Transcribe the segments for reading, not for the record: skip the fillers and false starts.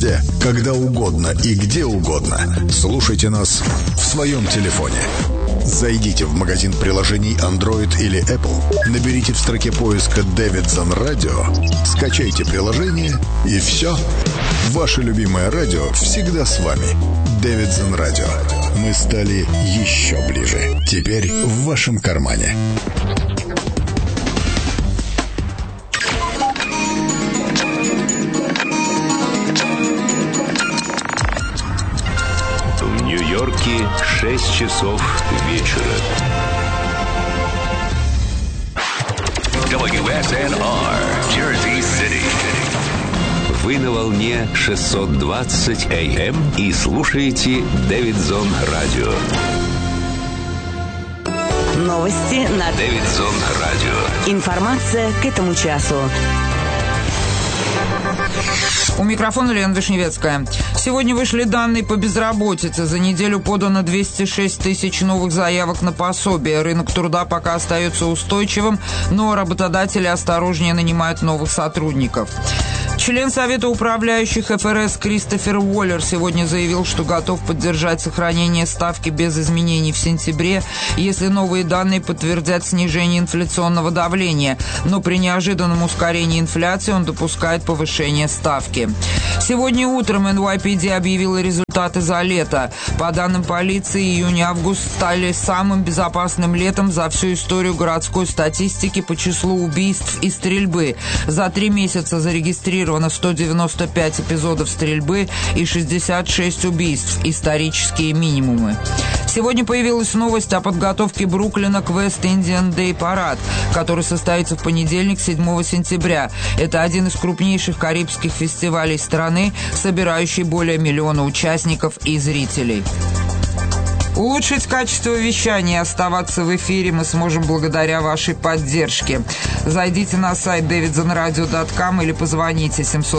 везде, когда угодно и где угодно. Слушайте нас в своем телефоне. Зайдите в магазин приложений Android или Apple, наберите в строке поиска «Дэвидсон Радио», скачайте приложение и все. Ваше любимое радио всегда с вами. Дэвидсон Радио. Мы стали еще ближе. Теперь в вашем кармане. В Нью-Йорке 6 часов вечера. WSNR, Jersey City. Вы на волне 620 AM и слушаете Дэвидсон Радио. Новости на Дэвидсон Радио. Информация к этому часу. У микрофона Лена Вишневецкая. Сегодня вышли данные по безработице. За неделю подано 206 тысяч новых заявок на пособие. Рынок труда пока остается устойчивым, но работодатели осторожнее нанимают новых сотрудников. Член Совета управляющих ФРС Кристофер Уоллер сегодня заявил, что готов поддержать сохранение ставки без изменений в сентябре, если новые данные подтвердят снижение инфляционного давления. Но при неожиданном ускорении инфляции он допускает повышение ставки. Сегодня утром NYPD объявила результаты за лето. По данным полиции, июнь и август стали самым безопасным летом за всю историю городской статистики по числу убийств и стрельбы. За 3 месяца зарегистрировано 195 эпизодов стрельбы и 66 убийств, исторические минимумы. Сегодня появилась новость о подготовке Бруклина к West Indian Day Parade, который состоится в понедельник, 7 сентября. Это один из крупнейших карибских фестивалей страны, собирающий более 1 миллиона участников и зрителей. Улучшить качество вещания и оставаться в эфире мы сможем благодаря вашей поддержке. Зайдите на сайт davidsonradio.com или позвоните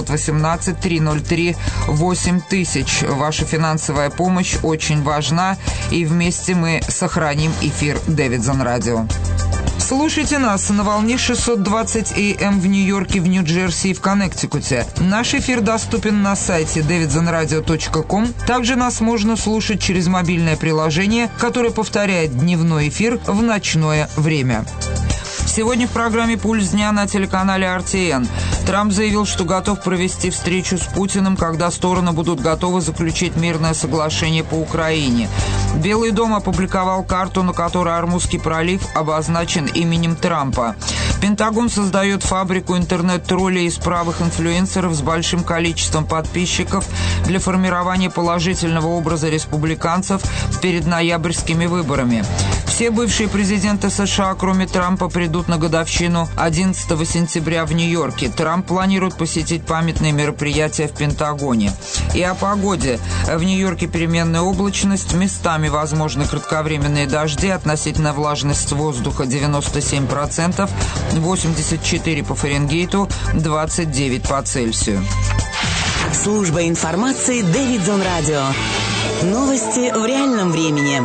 718-303-8000. Ваша финансовая помощь очень важна, и вместе мы сохраним эфир Дэвидсон Радио. Слушайте нас на волне 620 AM в Нью-Йорке, в Нью-Джерси и в Коннектикуте. Наш эфир доступен на сайте davidsonradio.com. Также нас можно слушать через мобильное приложение, которое повторяет дневной эфир в ночное время. Сегодня в программе «Пульс дня» на телеканале RTN. Трамп заявил, что готов провести встречу с Путиным, когда стороны будут готовы заключить мирное соглашение по Украине. Белый дом опубликовал карту, на которой Ормузский пролив обозначен именем Трампа. Пентагон создает фабрику интернет-троллей из правых инфлюенсеров с большим количеством подписчиков для формирования положительного образа республиканцев перед ноябрьскими выборами. Все бывшие президенты США, кроме Трампа, придут на годовщину 11 сентября в Нью-Йорке. Трамп планирует посетить памятные мероприятия в Пентагоне. И о погоде. В Нью-Йорке переменная облачность, местами возможны кратковременные дожди, относительная влажность воздуха 97%, 84 по Фаренгейту, 29 по Цельсию. Служба информации Дэвидсон Радио. Новости в реальном времени.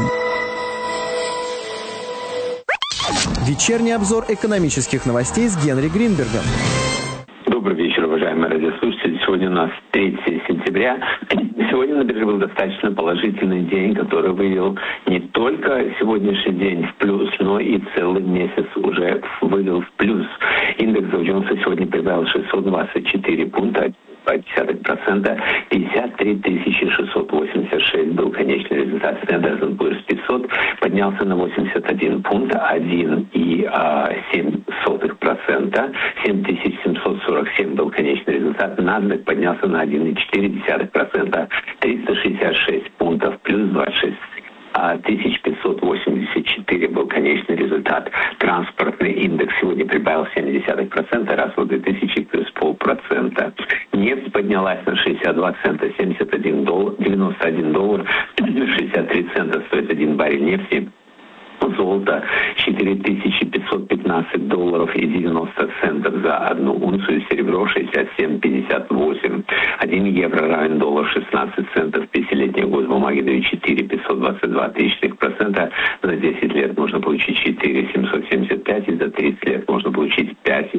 Вечерний обзор экономических новостей с Генри Гринбергом. Добрый вечер, уважаемые радиослушатели. Сегодня у нас 3 сентября. Сегодня на бирже был достаточно положительный день, который вывел не только сегодняшний день в плюс, но и целый месяц уже вывел в плюс. Индекс Dow Jones сегодня прибавил 624 пункта, 0,2%, 53 686 был конечный результат. Standard & Poor's 500 поднялся на 81 пункт, 1,7%, 7747 был конечный результат. NASDAQ поднялся на 1,4%, 366 пунктов, плюс 26. 1584 был конечный результат. Транспортный индекс сегодня прибавил 0,7%, расход 2000 плюс 0,5%. Нефть поднялась на 62 цента, 91 доллар, 91 доллар, 63 цента стоит 1 баррель нефти. Золото 4515 $15 и 90 центов за одну унцию, серебро 67,58. 1 евро равен $1.16 центов, 50-летние госбумаги дают 4,522%, за 10 лет можно получить 4,775, и за 30 лет можно получить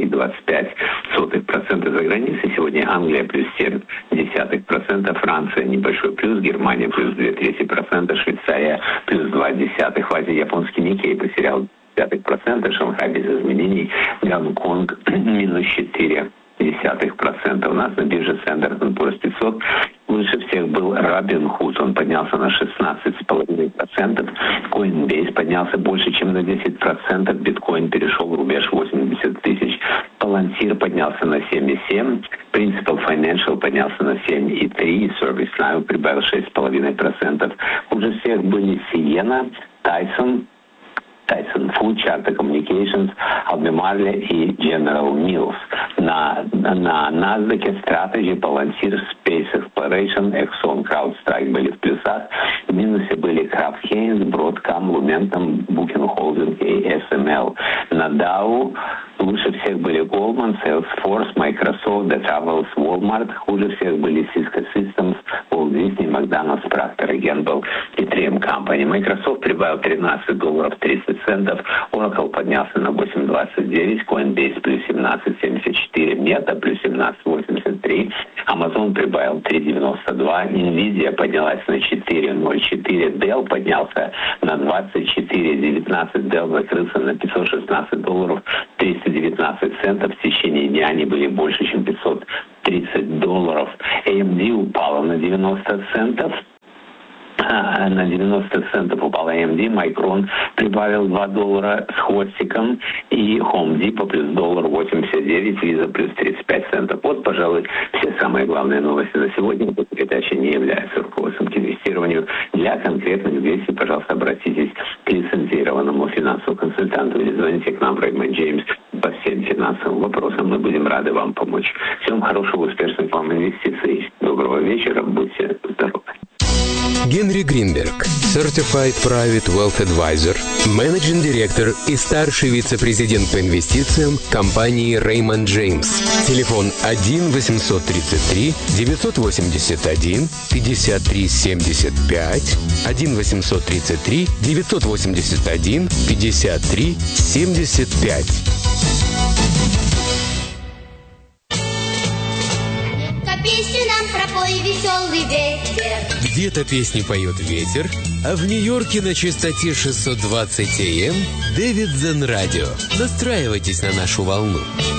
5,25% за границей. Сегодня Англия плюс 0,7%, Франция небольшой плюс, Германия плюс 0,2%, Швейцария плюс 0,2%, в Азии японский Никей потерял 0,5%, Шанхай без изменений, Гонконг минус 0,4%. У нас на бирже Standard & Poor's 500 лучше всех был Robinhood, он поднялся на 16,5%, Coinbase поднялся больше, чем на 10%, биткоин перешел рубеж 80 тысяч, Palantir поднялся на 7,7%, Principal Financial поднялся на 7,3%, ServiceNow прибавил 6,5%. Хуже всех были Sienna, Tyson Food, Charter Communications, Albemarle и General Mills. На NASDAQ Strategy, Palantir, Space Exploration, Exxon, CrowdStrike были в плюсах. В минусе были Kraft Heinz, Broadcom, Lumentum, Booking Holdings и SML. На Dow лучше всех были Goldman, Salesforce, Microsoft, The Travels, Walmart. Хуже всех были Cisco Systems, Walt Disney, McDonald's, Procter & Gamble и 3M Company. Microsoft прибавил $13.30, Oracle поднялся на 8,29, Coinbase плюс 17,74, Meta плюс 17,83, Amazon прибавил 3,92, Nvidia поднялась на 4,04, Dell поднялся на 24,19, Dell закрылся на $516, 319 центов. В течение дня они были больше, чем $530. AMD упала на 90 центов. На 90 центов упала AMD, Micron прибавил $2 с хвостиком, и Home Depot плюс $1.89, Visa плюс 35 центов. Вот, пожалуй, все самые главные новости на сегодня. Эта передача не является руководством к инвестированию. Для конкретных действий, пожалуйста, обратитесь к лицензированному финансовому консультанту или звоните к нам в Raymond James по всем финансовым вопросам. Мы будем рады вам помочь. Всем хорошего, успешных вам инвестиций. Доброго вечера. Будьте здоровы. Генри Гринберг, Certified Private Wealth Advisor, менеджинг директор и старший вице-президент по инвестициям компании Raymond James. Телефон 1-833-981-53-75, 1-833-981-53-75. Песню нам пропой, веселый ветер. Где-то песни поет ветер, а в Нью-Йорке на частоте 620 АМ Davidson Radio. Настраивайтесь на нашу волну.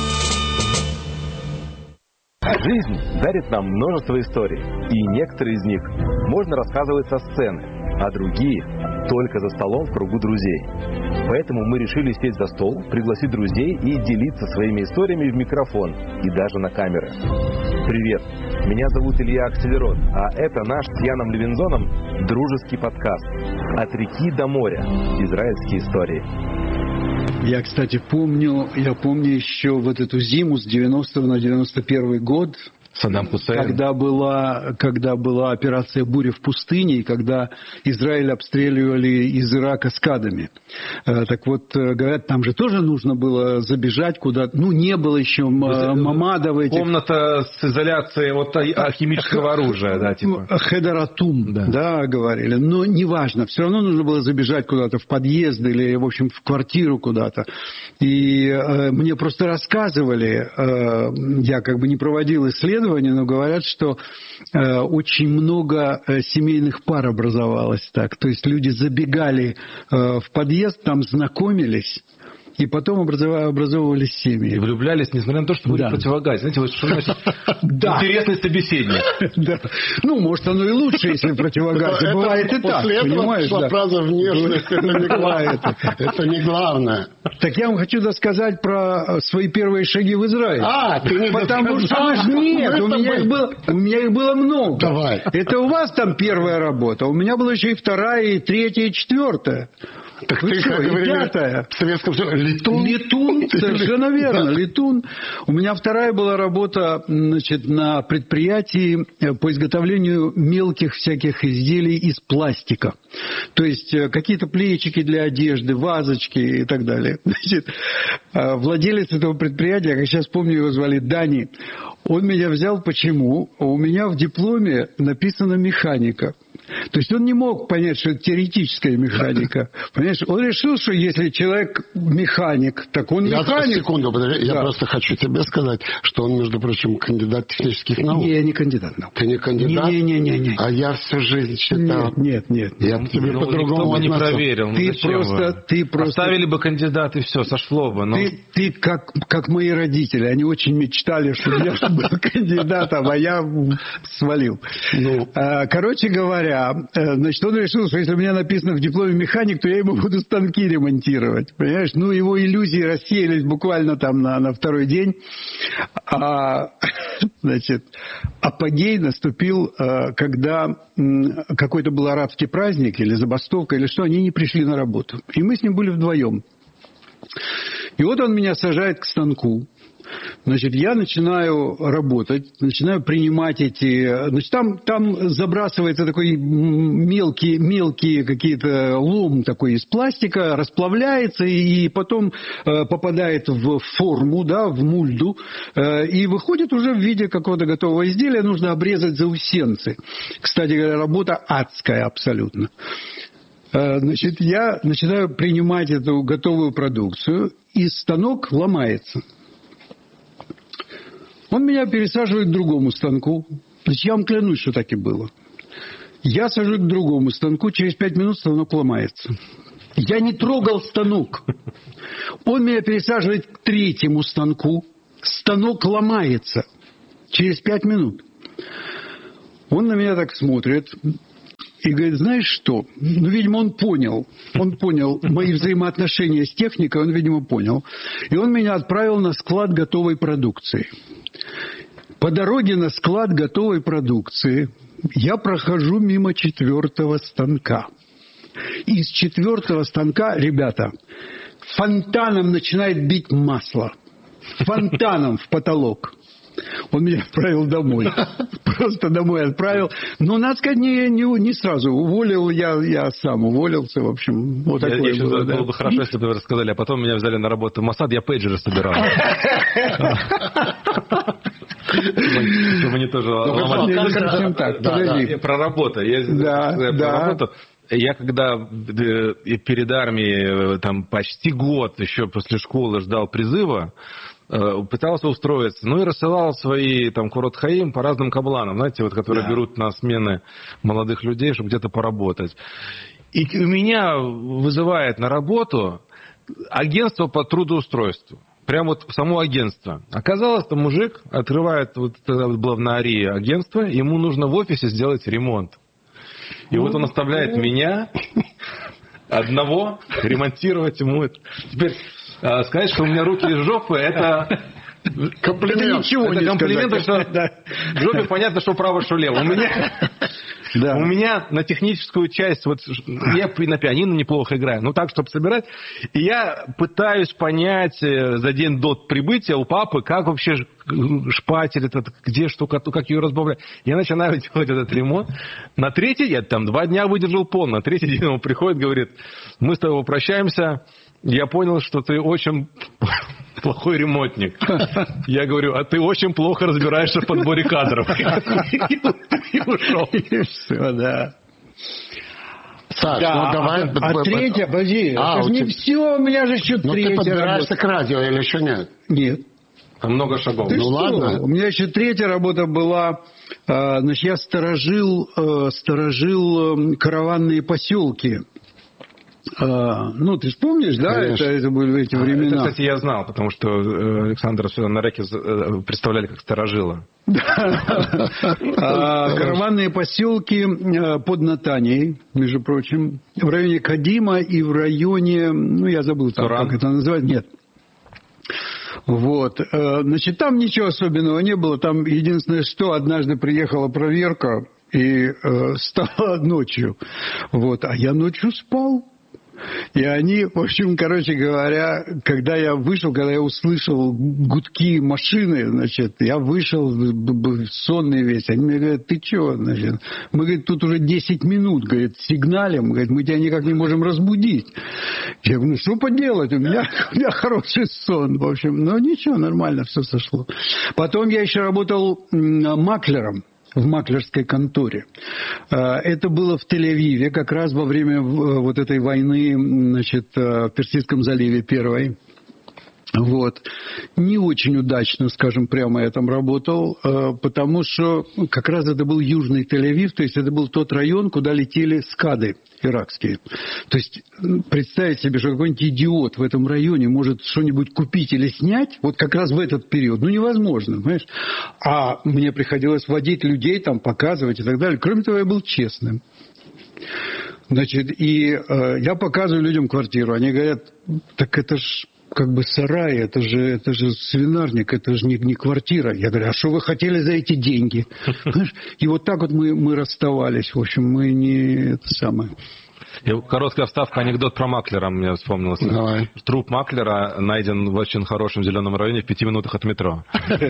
Жизнь дарит нам множество историй, и некоторые из них можно рассказывать со сцены, а другие только за столом в кругу друзей. Поэтому мы решили сесть за стол, пригласить друзей и делиться своими историями в микрофон и даже на камеры. Привет, меня зовут Илья Акселерот, а это наш с Яном Левинзоном дружеский подкаст «От реки до моря. Израильские истории». Я, кстати, помню еще вот эту зиму с 90 на 91 год, Саддам Хусейн. Когда была операция «Буря в пустыне», и когда Израиль обстреливали из Ирака скадами. Так вот, говорят, там же тоже нужно было забежать куда-то. Ну, не было еще мамадов этих. Комната с изоляцией от химического оружия, да, типа. Хедератум, да, говорили. Но неважно, все равно нужно было забежать куда-то в подъезд или, в общем, в квартиру куда-то. И мне просто рассказывали, я как бы не проводил исследования, но говорят, что очень много семейных пар образовалось так. То есть люди забегали в подъезд, там знакомились, и потом образовывались семьи. И влюблялись, несмотря на то, что были противогазе. Знаете, вот что значит интересный собеседник. Ну, может, оно и лучше, если противогазе. Бывает и так, понимаешь? После этого фраза «внешность» это не главное. Так я вам хочу рассказать про свои первые шаги в Израиле. Потому что нет, у меня их было много. Давай. Это у вас там первая работа, у меня была еще и вторая, и третья, и четвертая. Так ты, что, как говорили пятая. в Советском Союзе, летун? Летун, совершенно верно, летун. У меня вторая была работа, значит, на предприятии по изготовлению мелких всяких изделий из пластика. То есть какие-то плечики для одежды, вазочки и так далее. Значит, владелец этого предприятия, как сейчас помню, его звали Дани, он меня взял, почему? У меня в дипломе написано «механика». То есть он не мог понять, что это теоретическая механика. Понимаешь? Он решил, что если человек механик, так он механик. Секунду, подожди. Да. Я просто хочу тебе сказать, что он, между прочим, кандидат технических наук. Не, я не кандидат наук. Ты не кандидат? Не. А я всю жизнь считал. Нет. Я бы тебе по-другому не проверил. Ты просто... Оставили бы кандидат, и все, сошло бы. Но... Ты как мои родители. Они очень мечтали, чтобы я был кандидатом, а я свалил. Короче говоря, значит, он решил, что если у меня написано в дипломе механик, то я ему буду станки ремонтировать. Понимаешь? Ну, его иллюзии рассеялись буквально там на второй день. Значит, апогей наступил, когда какой-то был арабский праздник или забастовка, или что, они не пришли на работу. И мы с ним были вдвоем. И вот он меня сажает к станку. Значит, я начинаю работать, начинаю принимать эти... Значит, там забрасывается такой мелкие какие-то лом такой из пластика, расплавляется и потом попадает в форму, да, в мульду, и выходит уже в виде какого-то готового изделия. Нужно обрезать заусенцы. Кстати говоря, работа адская абсолютно. Значит, я начинаю принимать эту готовую продукцию, и станок ломается. Он меня пересаживает к другому станку. Значит, я вам клянусь, что так и было. Я сажусь к другому станку, через 5 минут станок ломается. Я не трогал станок. Он меня пересаживает к третьему станку. Станок ломается. Через 5 минут. Он на меня так смотрит и говорит, знаешь что? Ну, видимо, он понял мои взаимоотношения с техникой, он, видимо, понял. И он меня отправил на склад готовой продукции. По дороге на склад готовой продукции я прохожу мимо 4-го станка. Из 4-го станка, ребята, фонтаном начинает бить масло. Фонтаном в потолок. Он меня отправил домой. Просто домой отправил. Но, надо сказать, не сразу. Уволил я сам. Уволился, в общем. Вот такое было. Было бы хорошо, если бы вы рассказали. А потом меня взяли на работу в Моссад, я пейджеры собирал. Чтобы они тоже ломали. Про работу. Я когда перед армией там почти год еще после школы ждал призыва, пытался устроиться, ну и рассылал свои там Курот Хаим по разным кабланам, знаете, вот, которые берут на смены молодых людей, чтобы где-то поработать. И у меня вызывает на работу агентство по трудоустройству. Прям вот само агентство. Оказалось, что мужик открывает, вот тогда было в Наарии агентство, ему нужно в офисе сделать ремонт. И вот он оставляет меня одного ремонтировать ему это. Теперь сказать, что у меня руки из жопы, это комплимент. Это ничего не комплимент, потому что в жопе понятно, что право, что лево. У меня на техническую часть, вот я на пианино неплохо играю, ну так, чтобы собирать, и я пытаюсь понять за день до прибытия у папы, как вообще шпатель этот, где штукатурка, как ее разбавлять. Я начинаю делать этот ремонт. На третий, я там 2 дня выдержал пол, на третий день он приходит, говорит, мы с тобой прощаемся, я понял, что ты очень плохой ремонтник. Я говорю, а ты очень плохо разбираешься в подборе кадров. И ушел. И все, да. Саш, ну давай... А третья, подожди, не все, у меня же еще третья. Ну ты подбираешься к радио или еще нет? Нет. Много шагов. Ну ладно. У меня еще третья работа была, значит, я сторожил караванные поселки. Ну, ты же помнишь, да, это были эти времена. Это, кстати, я знал, потому что Александра на Реке представляли как сторожила. Караванные поселки под Натанией, между прочим, в районе Кадима и в районе, ну, я забыл, как это называется, нет. Вот, значит, там ничего особенного не было, там единственное, что однажды приехала проверка и стала ночью, вот, а я ночью спал. И они, в общем, короче говоря, когда я услышал гудки машины, значит, я вышел, сонный весь. Они мне говорят, ты чего, значит? Мы, говорит, тут уже 10 минут, говорит, сигналим, говорит, мы тебя никак не можем разбудить. Я говорю, ну что поделать, у меня хороший сон, в общем. Ну ничего, нормально, все сошло. Потом я еще работал маклером в маклерской конторе. Это было в Тель-Авиве, как раз во время вот этой войны, значит, в Персидском заливе первой. Вот. Не очень удачно, скажем прямо, я там работал, потому что как раз это был Южный Тель-Авив, то есть это был тот район, куда летели скады иракские. То есть представить себе, что какой-нибудь идиот в этом районе может что-нибудь купить или снять, вот как раз в этот период, ну невозможно, понимаешь? А мне приходилось водить людей, там, показывать и так далее. Кроме того, я был честным. Значит, и я показываю людям квартиру, они говорят, так это ж как бы сарай, это же свинарник, это же не квартира. Я говорю, а что вы хотели за эти деньги? И вот так вот мы расставались. В общем, мы не это самое. Короткая вставка, анекдот про маклера мне вспомнился. Давай. Труп маклера найден в очень хорошем зеленом районе в 5 минутах от метро.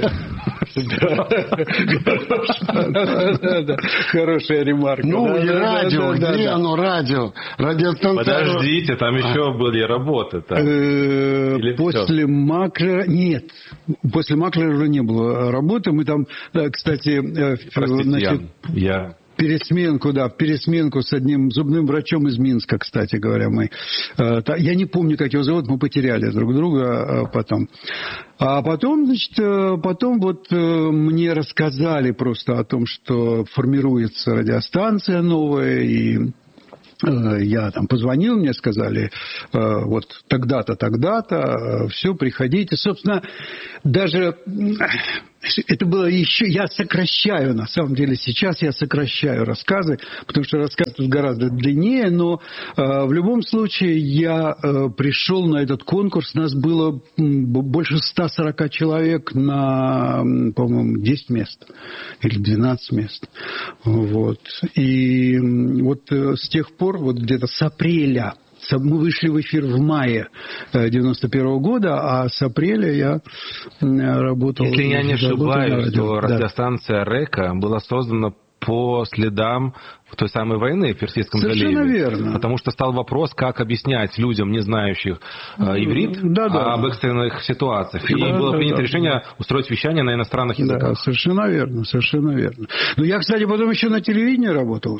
Хорошая ремарка. Ну и радио, где оно, радио? Подождите, там еще были работы. После маклера... Нет, после маклера уже не было работы. Мы там, кстати... Простите, пересменку с одним зубным врачом из Минска, кстати говоря, мы. Я не помню, как его зовут, мы потеряли друг друга потом. А потом, значит, вот мне рассказали просто о том, что формируется радиостанция новая, и я там позвонил, мне сказали, вот тогда-то, тогда-то, все, приходите. Собственно, даже это было еще... Я сокращаю, на самом деле, сейчас я сокращаю рассказы, потому что рассказ тут гораздо длиннее, но в любом случае я пришел на этот конкурс, нас было больше 140 человек на, по-моему, 10 мест или 12 мест. Вот. И вот с тех пор, вот где-то с апреля, мы вышли в эфир в мае 91 года, а с апреля я работал... Если я не ошибаюсь, то радиостанция «Река» была создана по следам той самой войны в Персидском заливе. Совершенно верно. Потому что стал вопрос, как объяснять людям, не знающих иврит, об экстренных ситуациях. И было принято решение устроить вещание на иностранных языках. Да, совершенно верно, совершенно верно. Но я, кстати, потом еще на телевидении работал.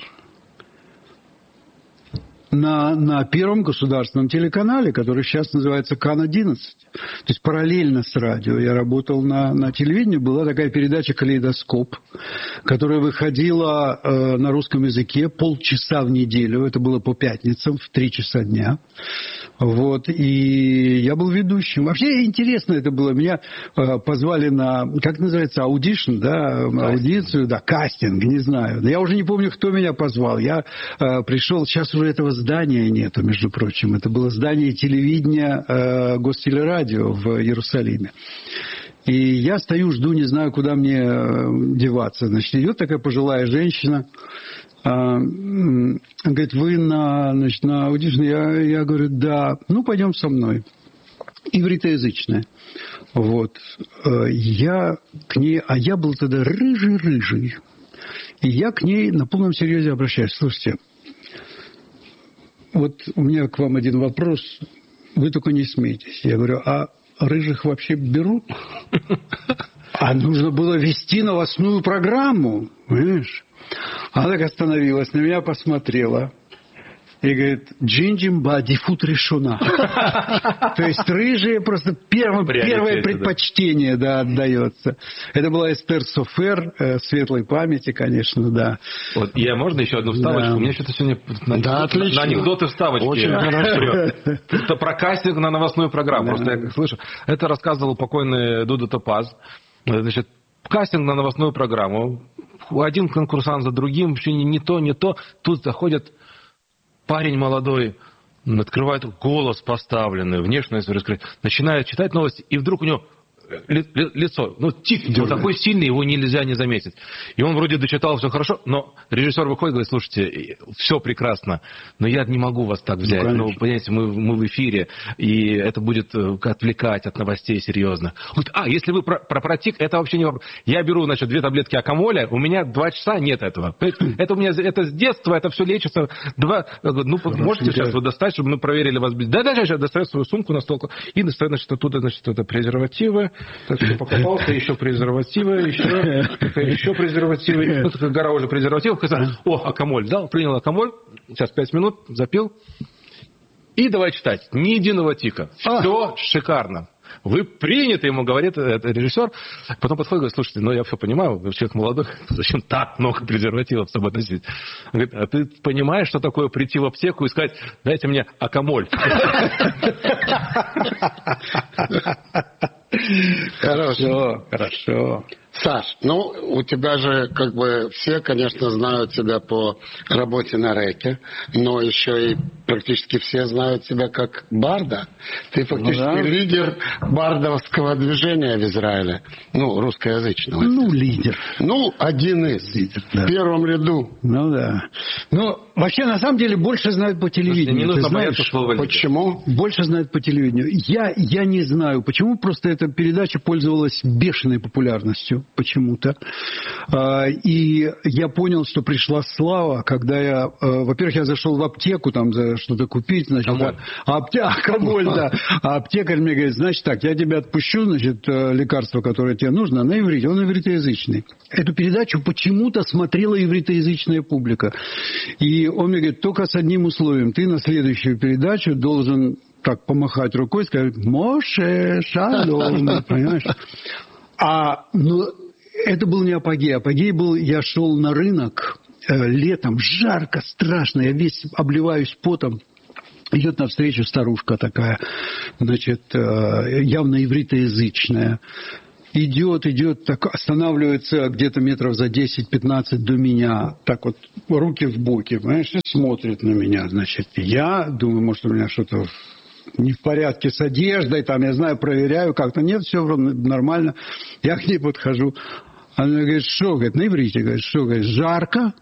На первом государственном телеканале, который сейчас называется КАН-11. То есть параллельно с радио я работал на телевидении. Была такая передача «Калейдоскоп», которая выходила на русском языке полчаса в неделю. Это было по пятницам в 3 часа дня. Вот. И я был ведущим. Вообще интересно это было. Меня позвали на, как называется, аудишн, да, аудицию, да, кастинг, не знаю. Я уже не помню, кто меня позвал. Я пришел, сейчас уже этого здания нету, между прочим. Это было здание телевидения Гостелерадио в Иерусалиме. И я стою, жду, не знаю, куда мне деваться. Значит, идет такая пожилая женщина. Говорит, вы на аудишн? Я говорю, да. Ну, пойдем со мной. Ивритоязычная. Вот. Я к ней... А я был тогда рыжий. И я к ней на полном серьезе обращаюсь. Слушайте, вот у меня к вам один вопрос. Вы только не смейтесь. Я говорю, а рыжих вообще берут? А нужно было вести новостную программу. Понимаешь? Она так остановилась, на меня посмотрела и говорит, джинджимба дифут решена. То есть рыжие просто первое предпочтение отдается. Это была Эстер Софер, светлой памяти, конечно, да. Вот, я можно еще одну вставочку? У меня что-то сегодня на анекдоты вставочки. Очень хорошо. Это про кастинг на новостную программу. Просто я как слышу. Это рассказывал покойный Дуда Топаз. Значит, кастинг на новостную программу. Один конкурсант за другим, вообще не то. Тут заходит парень молодой, открывает голос поставленный, внешность раскрыта, начинает читать новости, и вдруг у него лицо, тик, вот такой сильный, его нельзя не заметить. И он вроде дочитал, все хорошо, но режиссер выходит и говорит: слушайте, все прекрасно, но я не могу вас так взять. Понимаете, мы в эфире, и это будет отвлекать от новостей серьезно. Он говорит: если вы про протик, это вообще не вопрос. Я беру, 2 таблетки акамоля, у меня 2 часа нет этого. Это у меня это с детства, это все лечится. Можете сейчас вы достать, чтобы мы проверили вас? Да, сейчас достает свою сумку на стол и достает, оттуда, это презервативы. Так что покопался, еще презервативы, еще презервативы. Такая гора уже презервативов. Акамоль дал, принял акамоль. Сейчас 5 минут, запил. И давай читать. Ни единого тика. Все шикарно. Вы приняты, ему говорит режиссер. Потом подходит и говорит: слушайте, я все понимаю, вы человек молодой, зачем так много презервативов с собой носить? Он говорит: а ты понимаешь, что такое прийти в аптеку и сказать: дайте мне акамоль? Хорошо. Саш, у тебя же все, конечно, знают тебя по работе на рэке, но еще и практически все знают тебя как барда. Ты фактически лидер бардовского движения в Израиле. Русскоязычного. Лидер. Один из. Лидер, да. В первом ряду. Да. Вообще, на самом деле, больше знают по телевидению. Не нужно бояться слова лидер. Почему? Больше знают по телевидению. Я не знаю, почему. Просто эта передача пользовалась бешеной популярностью почему-то. И я понял, что пришла слава, когда я... Во-первых, я зашел в аптеку там за что-то купить. Акамоль, да. А аптекарь мне говорит: значит так, я тебя отпущу, лекарство, которое тебе нужно, на иврите. Он ивритоязычный. Эту передачу почему-то смотрела ивритоязычная публика. И он мне говорит: только с одним условием. Ты на следующую передачу должен так помахать рукой и сказать: Моше, шалом. Понимаешь? Это был не апогей. Апогей был: я шел на рынок летом, жарко, страшно, я весь обливаюсь потом. Идет навстречу старушка такая, явно ивритоязычная. Идет, так останавливается где-то метров за 10-15 до меня, так руки в боки, понимаешь, и смотрит на меня. Я думаю, может, у меня что-то не в порядке с одеждой, я знаю, проверяю как-то. Нет, все нормально. Я к ней подхожу. Она говорит: что? Говорит, на иврите. Говорит: что? Говорит, жарко?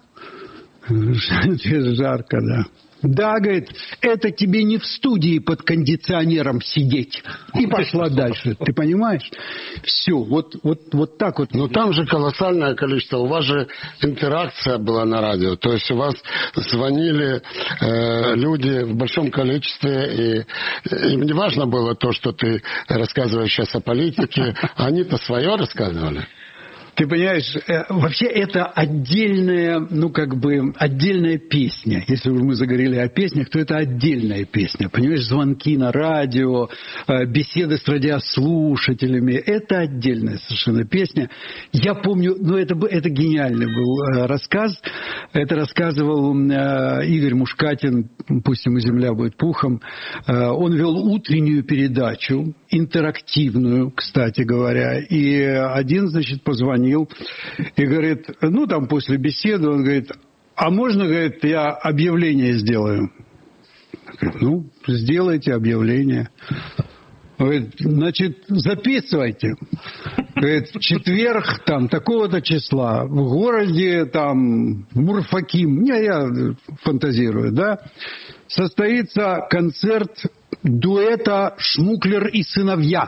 Жарко, да. Да, говорит, это тебе не в студии под кондиционером сидеть. И пошла дальше. Ты понимаешь? Все, вот так вот. Там же колоссальное количество. У вас же интеракция была на радио. То есть у вас звонили люди в большом количестве. И им не важно было то, что ты рассказываешь сейчас о политике. Они-то свое рассказывали. Ты понимаешь, вообще это отдельная, отдельная песня. Если уж мы заговорили о песнях, то это отдельная песня. Понимаешь, звонки на радио, беседы с радиослушателями. Это отдельная совершенно песня. Я помню, это гениальный был рассказ. Это рассказывал Игорь Мушкатин, пусть ему земля будет пухом. Он вел утреннюю передачу, интерактивную, кстати говоря. И один, позвонил и говорит, после беседы, он говорит: а можно, говорит, я объявление сделаю? Говорит: сделайте объявление. Говорит: записывайте. Говорит: в четверг, такого-то числа, в городе, Мурфаким, я фантазирую, да, состоится концерт дуэта «Шмуклер и сыновья».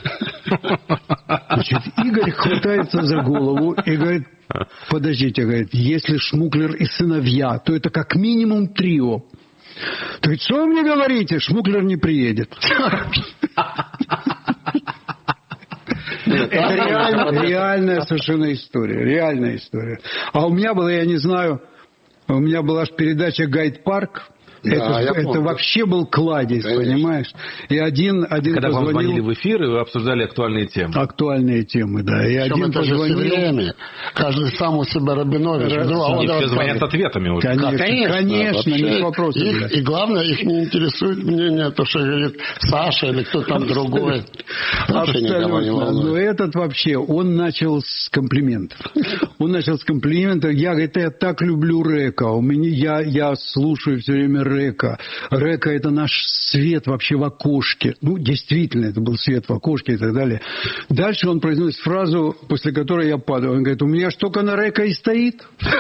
Игорь хватается за голову и говорит: подождите, говорит, если Шмуклер и сыновья, то это как минимум трио. Ты говорит: что вы мне говорите? Шмуклер не приедет. Это реальная совершенно история. Реальная история. А у меня была, я не знаю, у меня была передача «Гайд-парк». Да, это вообще был кладезь, конечно. Понимаешь? И один когда позвонил... вам звонили в эфир, и вы обсуждали актуальные темы. Актуальные темы, да. И один это позвонил... же время. Каждый сам у себя Рабинович. Все звонят с ответами уже. Конечно, не вопрос. И главное, их не интересует мнение, то, что говорит Саша или кто там другой. Абсолютно. Но этот вообще, он начал с комплиментов. Я, говорит, я так люблю рэка. Я слушаю все время рэк. Река. Река – это наш свет вообще в окошке. Ну, действительно, это был свет в окошке и так далее. Дальше он произносит фразу, после которой я падаю. Он говорит, у меня ж только на Река и стоит.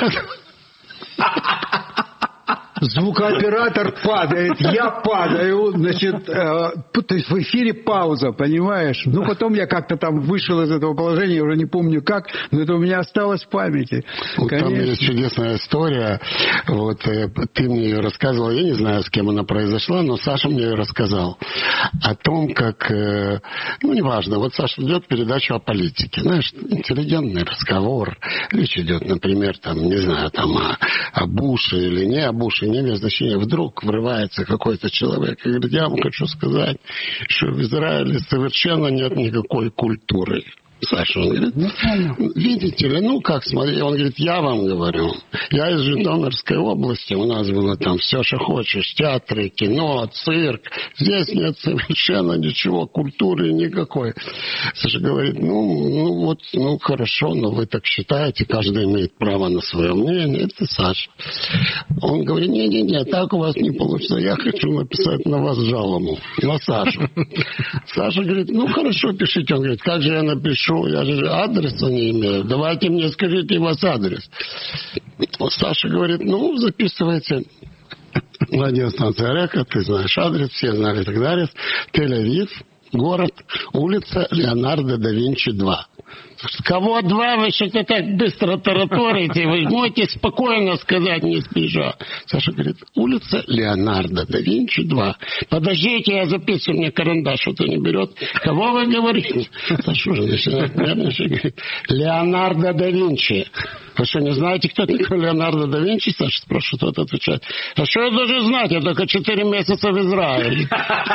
Звукооператор падает, я падаю, значит, то есть в эфире пауза, понимаешь? Ну, потом я как-то там вышел из этого положения, я уже не помню как, но это у меня осталось в памяти. Вот там есть чудесная история, вот ты мне ее рассказывал, я не знаю, с кем она произошла, но Саша мне ее рассказал, о том, как, ну, неважно, вот Саша ведет передачу о политике, знаешь, интеллигентный разговор, речь идет, например, там, не знаю, там, о Буше или не о Буше, не имеет значения. Вдруг врывается какой-то человек и говорит, я вам хочу сказать, что в Израиле совершенно нет никакой культуры. Саша, он говорит, видите ли, ну как, смотри, он говорит, я вам говорю, я из Житомирской области, у нас было там все, что хочешь, театры, кино, цирк, здесь нет совершенно ничего, культуры никакой. Саша говорит, ну хорошо, но вы так считаете, каждый имеет право на свое мнение, это Саша. Он говорит, не, так у вас не получится, я хочу написать на вас жалобу, на Сашу. Саша говорит, ну хорошо, пишите, он говорит, как же я напишу? Я же адреса не имею. Давайте мне скажите вас адрес. Саша говорит, ну, записывайте. Радиостанция Река, ты знаешь адрес, все знали так далее. Тель-Авив, город, улица Леонардо да Винчи, 2. Кого 2? Вы что-то так быстро тараторите. Вы можете спокойно сказать, не спеша. Саша говорит, улица Леонардо да Винчи, 2. Подождите, я записываю, мне карандаш что-то не берет. Кого вы говорите? Саша уже начинает нервничать, говорит, Леонардо да Винчи. Вы что, не знаете, кто такой Леонардо да Винчи? Саша спрашивает, тот отвечает, а что я должен знать? Я только 4 месяца в Израиле.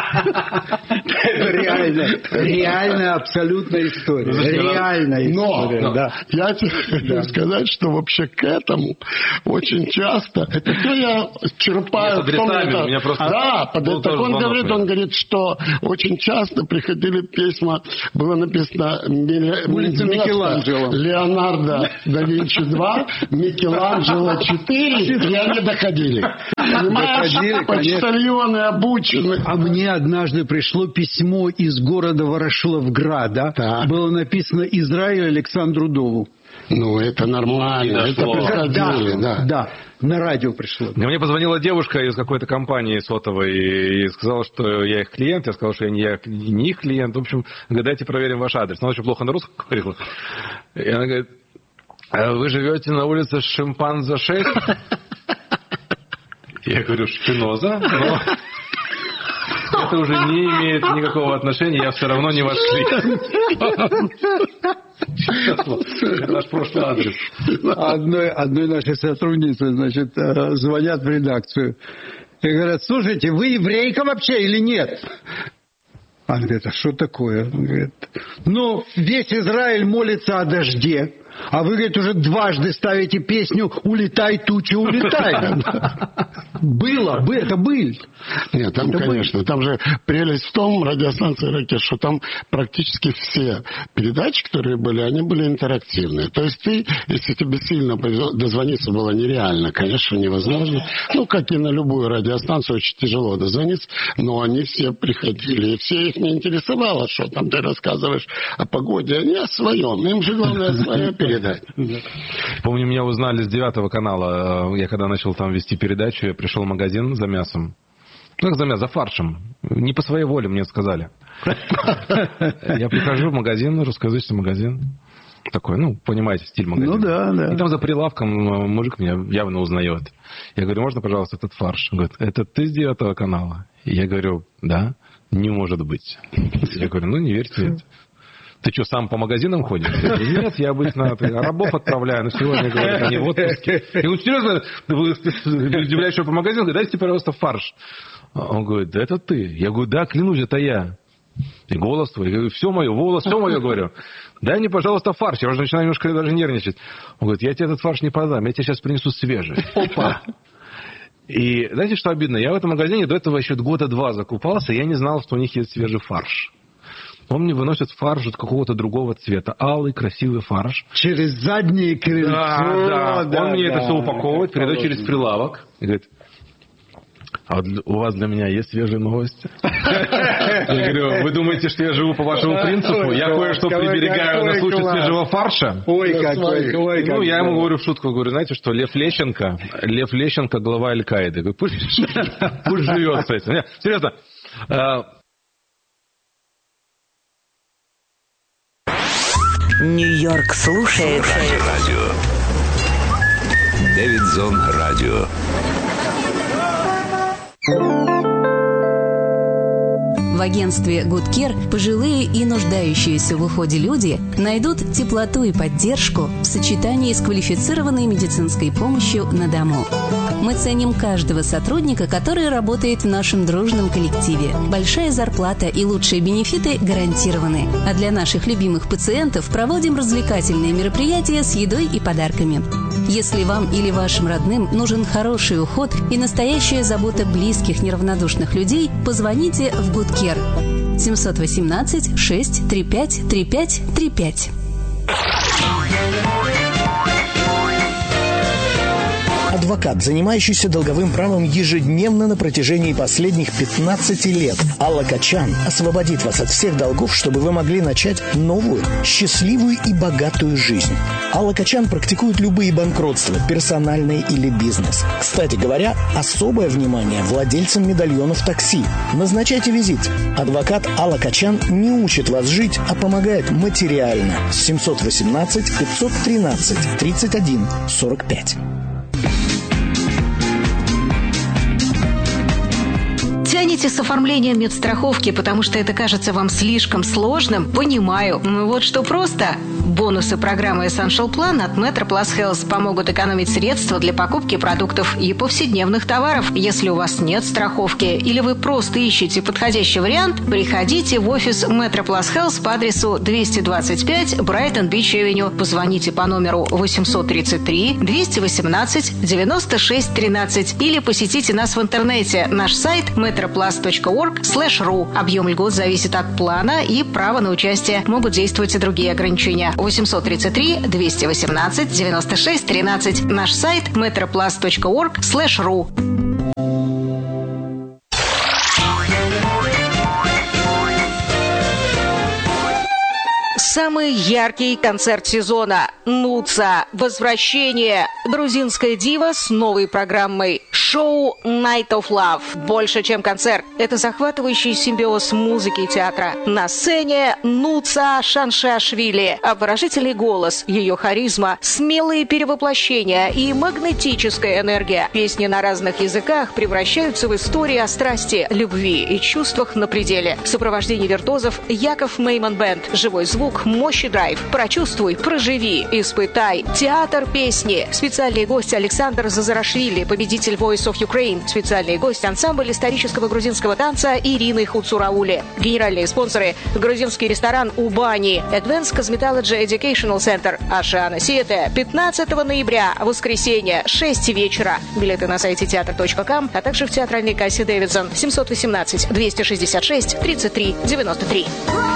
Это реальная абсолютная история. Реальная история. Но я тебе хочу сказать, что вообще к этому очень часто, это то я черпаю. Он говорит, что очень часто приходили письма, было написано улица Микеланджело. Леонардо да Винчи 2, Микеланджело 4, и они доходили. Понимаешь, почтальоны обучены. А мне однажды пришло письмо из города Ворошиловграда. Было написано «Израиль Александру Дову». Ну, это нормально. Это приходили, да. На радио пришло. Мне позвонила девушка из какой-то компании сотовой и сказала, что я их клиент. Я сказал, что я не их клиент. В общем, говорит, давайте проверим ваш адрес. Она очень плохо на русском говорила. И она говорит, вы живете на улице Шимпанзе 6? Я говорю, Шпиноза, но это уже не имеет никакого отношения, я все равно не ваш клиент. Это наш прошлый адрес. Одной нашей сотруднице, значит, звонят в редакцию и говорят, слушайте, вы еврейка вообще или нет? Она говорит, а что такое? Он говорит, ну, весь Израиль молится о дожде, а вы, говорит, уже дважды ставите песню «Улетай, туча, улетай». Это быль. Нет, там, конечно, там же прелесть в том, радиостанции «Рекет», что там практически все передачи, которые были, они были интерактивные. То есть ты, если тебе сильно дозвониться было нереально, конечно, невозможно. Ну, как и на любую радиостанцию, очень тяжело дозвониться, но они все приходили, и все их не интересовало, что там ты рассказываешь о погоде, они о своем. Им же главное свое передать. Помню, меня узнали с 9 канала. Я когда начал там вести передачу, я пришел в магазин за мясом. Ну, как за мясом, за фаршем. Не по своей воле мне сказали. Я прихожу в магазин, русскоязычный магазин. Такой, ну, понимаете, стиль магазина. Ну, да. И там за прилавком мужик меня явно узнает. Я говорю, можно, пожалуйста, этот фарш? Он говорит, это ты с 9 канала? И я говорю, да, не может быть. Я говорю, ну, не верьте. Ты что, сам по магазинам ходишь? Я говорю, нет, я обычно рабов отправляю, но сегодня, говорят, они в отпуске. Я говорю, серьезно, ты удивляешь, что по магазинам? Говорит, дайте, пожалуйста, фарш. Он говорит, да это ты. Я говорю, да, клянусь, это я. И голос твой. Я говорю, все мое, волос, все мое, говорю. Дай мне, пожалуйста, фарш. Я уже начинаю немножко даже нервничать. Он говорит, я тебе этот фарш не продам, я тебе сейчас принесу свежий. Опа. И знаете, что обидно? Я в этом магазине до этого еще 2 года закупался, и я не знал, что у них есть свежий фарш. Он мне выносит фарш от какого-то другого цвета. Алый, красивый фарш. Через заднее крыльцо. Да. Он мне это все упаковывает, передает через прилавок. И говорит, а вот у вас для меня есть свежие новости? Я говорю, вы думаете, что я живу по вашему принципу? Я кое-что приберегаю на случай свежего фарша. Ой, какой. Ну, я ему говорю в шутку, говорю, знаете что, Лев Лещенко, глава Аль-Каиды. Пусть живет с этим. Серьезно. Нью-Йорк слушает радио. Дэвидзон радио. В агентстве Good Care пожилые и нуждающиеся в уходе люди найдут теплоту и поддержку в сочетании с квалифицированной медицинской помощью на дому. Мы ценим каждого сотрудника, который работает в нашем дружном коллективе. Большая зарплата и лучшие бенефиты гарантированы. А для наших любимых пациентов проводим развлекательные мероприятия с едой и подарками. Если вам или вашим родным нужен хороший уход и настоящая забота близких неравнодушных людей, позвоните в Good Care 718-635-3535. Адвокат, занимающийся долговым правом ежедневно на протяжении последних 15 лет. Алла Качан освободит вас от всех долгов, чтобы вы могли начать новую, счастливую и богатую жизнь. Алла Качан практикует любые банкротства, персональные или бизнес. Кстати говоря, особое внимание владельцам медальонов такси. Назначайте визит. Адвокат Алла Качан не учит вас жить, а помогает материально. 718-513-31-45. Тянете с оформлением медстраховки, потому что это кажется вам слишком сложным? Понимаю. Вот что просто. Бонусы программы Essential Plan от MetroPlus Health помогут экономить средства для покупки продуктов и повседневных товаров. Если у вас нет страховки или вы просто ищете подходящий вариант, приходите в офис MetroPlus Health по адресу 225 Brighton Beach Avenue. Позвоните по номеру 833-218-96-13 или посетите нас в интернете. Наш сайт metroplus.org/ru. Объем льгот зависит от плана и права на участие. Могут действовать и другие ограничения. 833-218-96-13. Наш сайт metroplus.org/ru. Самый яркий концерт сезона. Нуца. Возвращение. Грузинская дива с новой программой. Шоу Night of Love. Больше, чем концерт. Это захватывающий симбиоз музыки и театра. На сцене Нуца Шаншашвили. Обворожительный голос, ее харизма, смелые перевоплощения и магнетическая энергия. Песни на разных языках превращаются в истории о страсти, любви и чувствах на пределе. В сопровождении виртуозов Яков Мейман Бенд. Живой звук, мощь и драйв. Прочувствуй, проживи, испытай. Театр песни. Специальный гость Александр Зазарашвили, победитель Voice of Ukraine. Специальный гость ансамбль исторического грузинского танца Ирины Хуцураули. Генеральные спонсоры грузинский ресторан Убани, Advanced Cosmetology Educational Center, Ашана Сиэте. 15 ноября, воскресенье, 6 вечера. Билеты на сайте театр.ком, а также в театральной кассе Дэвидзон 718-266-33-93.